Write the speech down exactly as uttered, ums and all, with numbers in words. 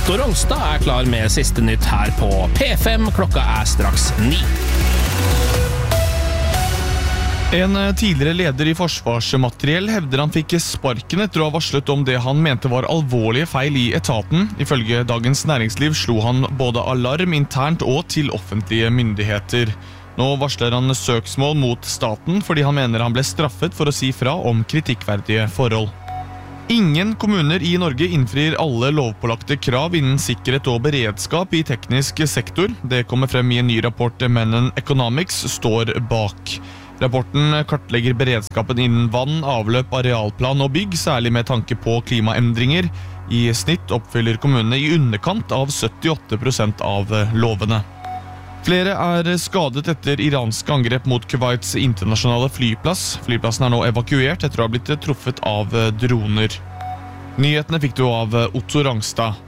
Otto Rongstad er klar med siste nytt her på P fem. Klokka er straks ni. En tidligere leder i Forsvarsmateriell hevder han fikk sparken etter å ha varslet om det han mente var alvorlige feil i etaten. Ifølge Dagens Næringsliv slo han både alarm internt og til offentlige myndigheter. Nå varsler han søksmål mot staten fordi han mener han ble straffet for å si fra om kritikkverdige forhold. Ingen kommuner i Norge innfrir alle lovpålagte krav innen sikkerhet og beredskap i teknisk sektor. Det kommer frem i en ny rapport Menon Economics står bak. Rapporten kartlegger beredskapen innen vann, avløp, arealplan og bygg, særlig med tanke på klimaendringer. I snitt oppfyller kommunene i underkant av syttiåtte prosent av lovene. Flere er skadet etter iranske angrep mot Kuwaits internasjonale flyplass. Flyplassen er nå evakuert etter å ha blitt truffet av droner. Nyhetene fikk du av Otto Rongstad.